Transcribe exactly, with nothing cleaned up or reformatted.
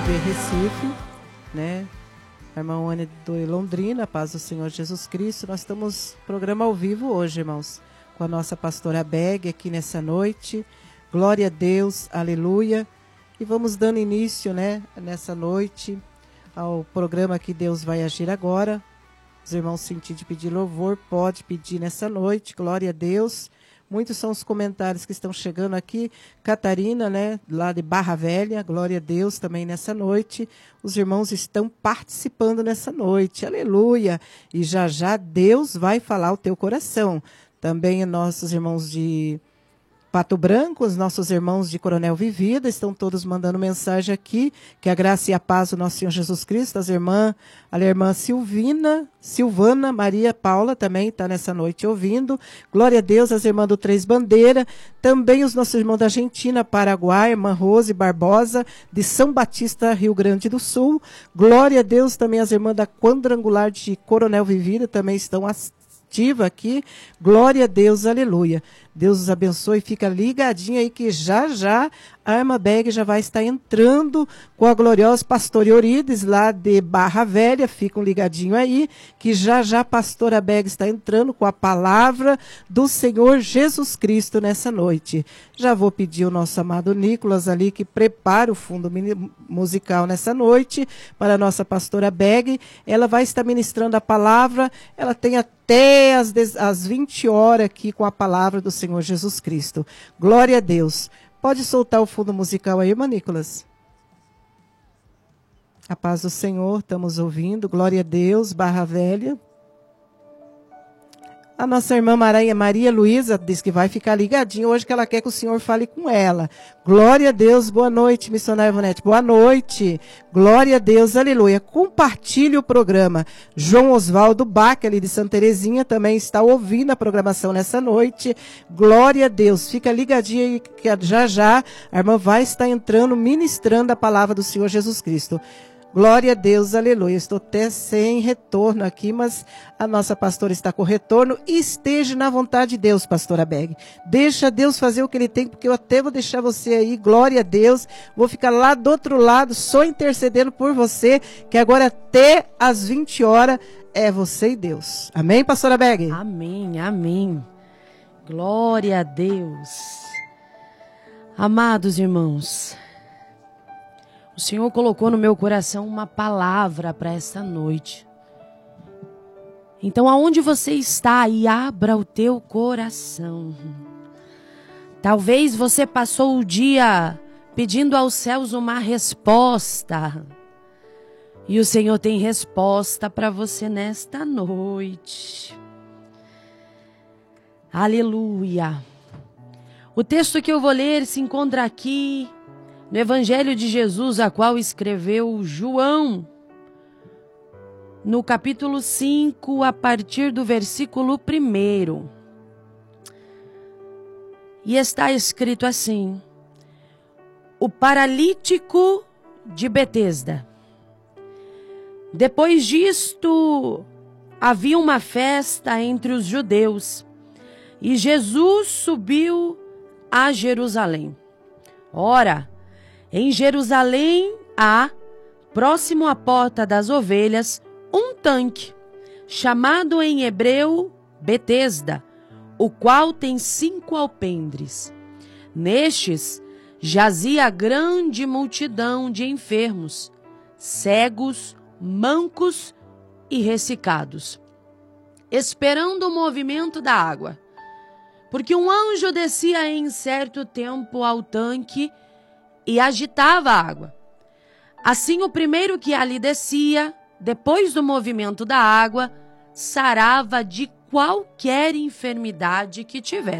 de Recife, né? A irmã Ana de Londrina, paz do Senhor Jesus Cristo. Nós estamos no programa ao vivo hoje, irmãos, com a nossa pastora Beg aqui nessa noite. Glória a Deus, aleluia. E vamos dando início, né, nessa noite ao programa que Deus vai agir agora. Os irmãos sentir de pedir louvor, pode pedir nessa noite, glória a Deus. Muitos são os comentários que estão chegando aqui. Catarina, né, lá de Barra Velha, glória a Deus também nessa noite. Os irmãos estão participando nessa noite, aleluia. E já já Deus vai falar o teu coração. Também nossos irmãos de Pato Branco, os nossos irmãos de Coronel Vivida, estão todos mandando mensagem aqui, que a graça e a paz do nosso Senhor Jesus Cristo, as irmãs, a irmã Silvina, Silvana, Maria Paula também está nessa noite ouvindo, glória a Deus, as irmãs do Três Bandeira, também os nossos irmãos da Argentina, Paraguai, irmã Rose Barbosa, de São Batista, Rio Grande do Sul, glória a Deus, também as irmãs da Quadrangular de Coronel Vivida também estão ativa aqui, glória a Deus, aleluia. Deus os abençoe, fica ligadinho aí que já já a irmã Beg já vai estar entrando com a gloriosa pastora Eurides lá de Barra Velha, ficam ligadinho aí, que já já a pastora Beg está entrando com a palavra do Senhor Jesus Cristo nessa noite. Já vou pedir ao nosso amado Nicolas ali que prepare o fundo musical nessa noite para a nossa pastora Beg. Ela vai estar ministrando a palavra, ela tem até as, as vinte horas aqui com a palavra do Senhor Jesus Cristo. Glória a Deus. Pode soltar o fundo musical aí, irmã Nicolas. A paz do Senhor, estamos ouvindo. Glória a Deus, Barra Velha. A nossa irmã Maria, Maria Luísa diz que vai ficar ligadinha hoje, que ela quer que o Senhor fale com ela. Glória a Deus, boa noite, missionária Ivonete. Boa noite, glória a Deus, aleluia. Compartilhe o programa. João Osvaldo Bach, ali de Santa Terezinha, também está ouvindo a programação nessa noite. Glória a Deus, fica ligadinha aí, que já já a irmã vai estar entrando, ministrando a palavra do Senhor Jesus Cristo. Glória a Deus, aleluia. Estou até sem retorno aqui, mas a nossa pastora está com retorno. Esteja na vontade de Deus, pastora Beg. Deixa Deus fazer o que Ele tem, porque eu até vou deixar você aí, glória a Deus. Vou ficar lá do outro lado, só intercedendo por você, que agora até às vinte horas é você e Deus. Amém, pastora Beg? Amém, amém. Glória a Deus. Amados irmãos, o Senhor colocou no meu coração uma palavra para esta noite. Então, aonde você está aí, abra o teu coração. Talvez você passou o dia pedindo aos céus uma resposta. E o Senhor tem resposta para você nesta noite. Aleluia. O texto que eu vou ler se encontra aqui no Evangelho de Jesus, a qual escreveu João, no capítulo cinco, a partir do versículo primeiro. E está escrito assim: o paralítico de Betesda. Depois disto, havia uma festa entre os judeus, e Jesus subiu a Jerusalém. Ora, em Jerusalém há, próximo à porta das ovelhas, um tanque, chamado em hebreu Betesda, o qual tem cinco alpendres. Nestes jazia grande multidão de enfermos, cegos, mancos e ressecados, esperando o movimento da água. Porque um anjo descia em certo tempo ao tanque e agitava a água. Assim, o primeiro que ali descia, depois do movimento da água, sarava de qualquer enfermidade que tivesse.